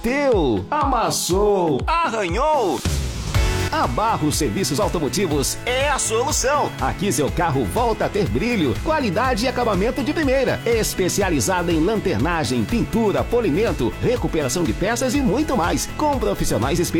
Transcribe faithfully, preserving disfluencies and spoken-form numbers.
bateu, amassou, arranhou. A Barros Serviços Automotivos é a solução. Aqui seu carro volta a ter brilho, qualidade e acabamento de primeira. Especializada em lanternagem, pintura, polimento, recuperação de peças e muito mais. Com profissionais experientes.